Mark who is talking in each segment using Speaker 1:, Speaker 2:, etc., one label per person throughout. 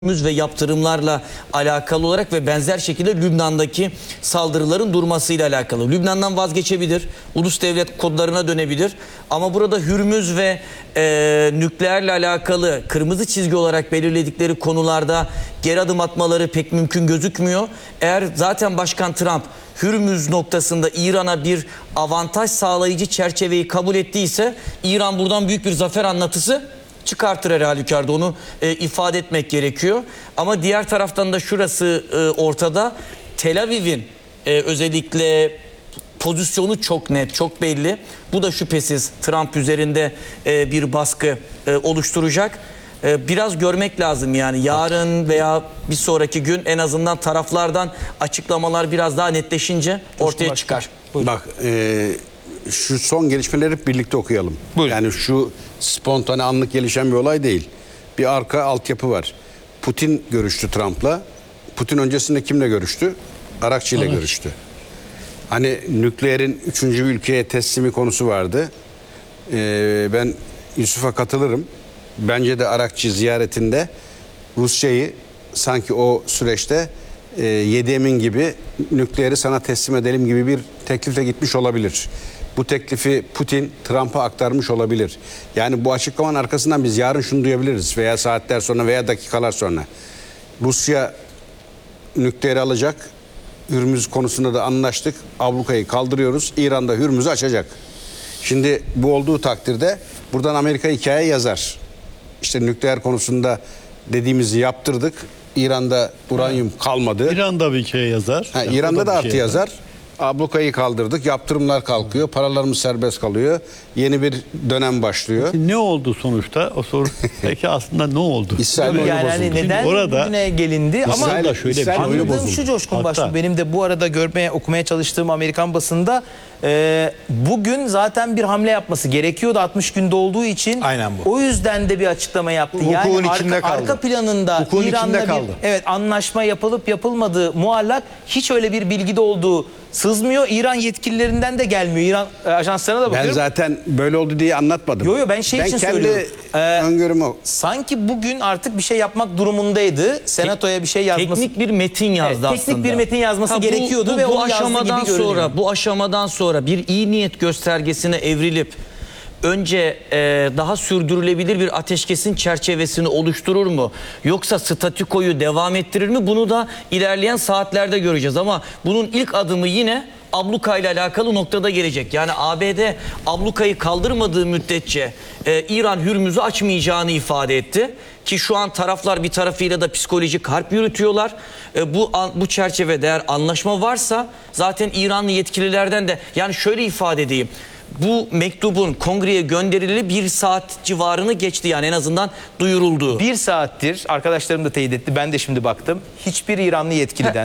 Speaker 1: ve yaptırımlarla alakalı olarak ve benzer şekilde Lübnan'daki saldırıların durmasıyla alakalı. Lübnan'dan vazgeçebilir, ulus devlet kodlarına dönebilir ama burada Hürmüz ve nükleerle alakalı kırmızı çizgi olarak belirledikleri konularda geri adım atmaları pek mümkün gözükmüyor. Eğer zaten Başkan Trump Hürmüz noktasında İran'a bir avantaj sağlayıcı çerçeveyi kabul ettiyse İran buradan büyük bir zafer anlatısı çıkartır her halükarda, onu ifade etmek gerekiyor. Ama diğer taraftan da şurası ortada. Tel Aviv'in özellikle pozisyonu çok net, çok belli. Bu da şüphesiz Trump üzerinde bir baskı oluşturacak. Biraz görmek lazım yani yarın veya bir sonraki gün en azından taraflardan açıklamalar biraz daha netleşince ortaya çıkar.
Speaker 2: Bak şu son gelişmeleri hep birlikte okuyalım. Buyurun. Yani şu spontane anlık gelişen bir olay değil. Bir arka altyapı var. Putin görüştü Trump'la. Putin öncesinde kimle görüştü? Arakçı ile görüştü. Hani nükleerin 3. ülkeye teslimi konusu vardı. Ben Yusuf'a katılırım. Bence de Arakçı ziyaretinde Rusya'yı sanki o süreçte Yedi Emin gibi nükleeri sana teslim edelim gibi bir teklifle gitmiş olabilir. Bu teklifi Putin Trump'a aktarmış olabilir. Yani bu açıklamanın arkasından biz yarın şunu duyabiliriz veya saatler sonra veya dakikalar sonra. Rusya nükleeri alacak. Hürmüz konusunda da anlaştık. Ablukayı kaldırıyoruz. İran da Hürmüz'ü açacak. Şimdi bu olduğu takdirde buradan Amerika hikaye yazar. İşte nükleer konusunda dediğimizi yaptırdık. İran'da uranyum kalmadı.
Speaker 3: İran'da bir şey yazar.
Speaker 2: İran'da da artı yazar. Ablukayı kaldırdık. Yaptırımlar kalkıyor. Paralarımız serbest kalıyor. Yeni bir dönem başlıyor.
Speaker 3: Ne oldu sonuçta? O soru peki aslında ne oldu?
Speaker 2: İsrail oyunu
Speaker 4: yani
Speaker 2: bozuldu.
Speaker 4: neden
Speaker 3: orada
Speaker 4: bugüne gelindi ama
Speaker 3: İsrail şöyle bir şey
Speaker 2: oyunu
Speaker 4: anladığım
Speaker 2: bozuldu.
Speaker 4: şu Coşkun
Speaker 3: Hatta-
Speaker 4: Başbuğ, benim de bu arada okumaya çalıştığım Amerikan basında bugün zaten bir hamle yapması gerekiyordu 60 günde olduğu için.
Speaker 5: Aynen bu.
Speaker 4: O yüzden de bir açıklama yaptı.
Speaker 5: Hukukun içinde kaldı.
Speaker 4: Arka planında
Speaker 5: Hukukun
Speaker 4: İran'la
Speaker 5: içinde kaldı.
Speaker 4: bir anlaşma yapılıp yapılmadığı muallak, hiç öyle bir bilgide olduğu sızmıyor. İran yetkililerinden de gelmiyor. İran ajanslarına da bakıyorum.
Speaker 2: Ben zaten böyle oldu diye anlatmadım.
Speaker 4: Yo, ben için söylüyorum.
Speaker 2: Öngörüm o.
Speaker 4: Sanki bugün artık bir şey yapmak durumundaydı. Senatoya bir şey yazması.
Speaker 1: Teknik bir metin yazdı aslında.
Speaker 4: Teknik bir metin yazması gerekiyordu ve onu yazdığı gibi görünüyor.
Speaker 1: Bu aşamadan sonra bir iyi niyet göstergesine evrilip önce daha sürdürülebilir bir ateşkesin çerçevesini oluşturur mu? Yoksa statükoyu devam ettirir mi? Bunu da ilerleyen saatlerde göreceğiz. Ama bunun ilk adımı yine abluka ile alakalı noktada gelecek. Yani ABD ablukayı kaldırmadığı müddetçe İran Hürmüz'ü açmayacağını ifade etti. Ki şu an taraflar bir tarafıyla da psikolojik harp yürütüyorlar. Bu çerçevede eğer anlaşma varsa zaten İranlı yetkililerden de, yani şöyle ifade edeyim. Bu mektubun kongreye gönderileli 1 saat civarını geçti, yani en azından duyuruldu.
Speaker 4: 1 saattir arkadaşlarım da teyit etti. Ben de şimdi baktım. Hiçbir İranlı yetkiliden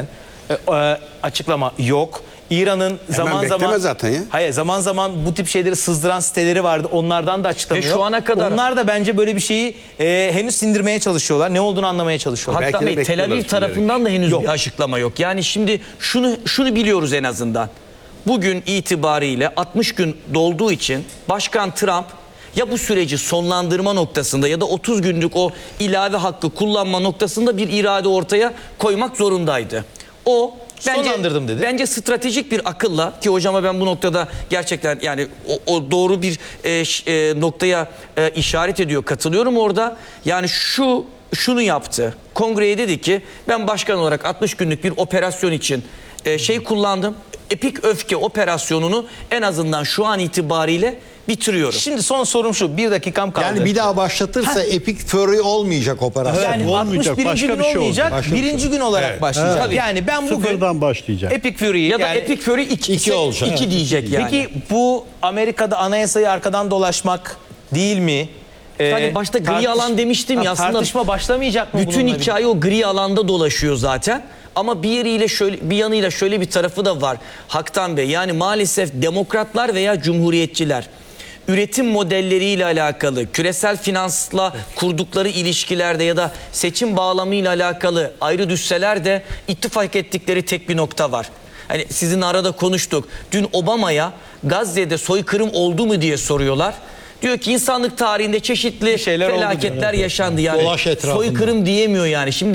Speaker 4: açıklama yok. İran'ın zaman zaman
Speaker 2: zaten ya.
Speaker 4: Hayır, zaman zaman bu tip şeyleri sızdıran siteleri vardı. Onlardan da açıklama
Speaker 1: Ve
Speaker 4: yok.
Speaker 1: şu ana kadar
Speaker 4: onlar da bence böyle bir şeyi henüz sindirmeye çalışıyorlar. Ne olduğunu anlamaya çalışıyorlar.
Speaker 1: Hatta
Speaker 2: Belki de
Speaker 1: Tel Aviv
Speaker 2: bekliyorlar
Speaker 1: tarafından da henüz
Speaker 4: Yok.
Speaker 1: bir açıklama yok. Yani şimdi şunu biliyoruz en azından. Bugün itibariyle 60 gün dolduğu için Başkan Trump ya bu süreci sonlandırma noktasında ya da 30 günlük o ilave hakkı kullanma noktasında bir irade ortaya koymak zorundaydı. O
Speaker 4: Sonlandırdım dedi.
Speaker 1: Bence stratejik bir akılla, ki hocama ben bu noktada gerçekten yani o doğru bir noktaya işaret ediyor, katılıyorum orada. Yani şunu yaptı. Kongreye dedi ki ben başkan olarak 60 günlük bir operasyon için kullandım. Epik öfke operasyonunu en azından şu an itibariyle bitiriyorum.
Speaker 4: Şimdi son sorum şu. 1 dakikam kaldı.
Speaker 5: Yani bir daha başlatırsa Epic Fury olmayacak operasyon.
Speaker 4: Yani
Speaker 3: olmayacak,
Speaker 4: 61.
Speaker 3: başka
Speaker 4: gün
Speaker 3: bir şey
Speaker 4: olmayacak.
Speaker 3: olacak.
Speaker 5: Başka bir
Speaker 4: Birinci
Speaker 5: şey.
Speaker 4: gün olarak
Speaker 5: Evet.
Speaker 4: başlayacak.
Speaker 1: Evet.
Speaker 4: Yani ben bugün
Speaker 3: Sıfırdan başlayacak.
Speaker 4: Epic Fury
Speaker 1: Ya da
Speaker 4: yani,
Speaker 1: Epic Fury 2
Speaker 5: olacak.
Speaker 1: 2 diyecek yani.
Speaker 4: Peki bu Amerika'da anayasayı arkadan dolaşmak değil mi?
Speaker 1: Hani başta gri alan demiştim ya, aslında
Speaker 4: tartışma başlamayacak mı?
Speaker 1: bütün
Speaker 4: bununla
Speaker 1: hikaye o gri alanda dolaşıyor zaten. Ama bir yanıyla şöyle bir tarafı da var Haktan Bey. Yani maalesef demokratlar veya cumhuriyetçiler üretim modelleriyle alakalı, küresel finansla kurdukları ilişkilerde ya da seçim bağlamıyla alakalı ayrı düşseler de ittifak ettikleri tek bir nokta var. Hani sizin arada konuştuk. Dün Obama'ya Gazze'de soykırım oldu mu diye soruyorlar. Diyor ki insanlık tarihinde çeşitli
Speaker 4: şeyler oldu diyor.
Speaker 1: felaketler yaşandı. Yani
Speaker 5: Dolaş etrafında.
Speaker 1: soykırım diyemiyor yani. Şimdi